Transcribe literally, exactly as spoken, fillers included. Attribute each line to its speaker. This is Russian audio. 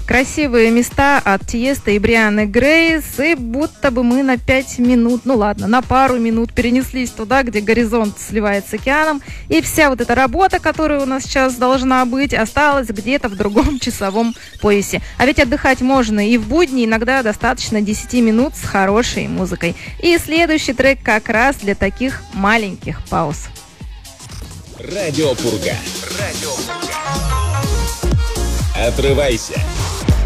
Speaker 1: Красивые места от Тиеста и Брианы Грейс, и будто бы мы на пять минут, ну ладно, на пару минут перенеслись туда, где горизонт сливается с океаном, и вся вот эта работа, которая у нас сейчас должна быть, осталась где-то в другом часовом поясе. А ведь отдыхать можно и в будни, иногда достаточно десять минут с хорошей музыкой. И следующий трек как раз для таких маленьких пауз.
Speaker 2: Радио Пурга. Радио Пурга. Отрывайся.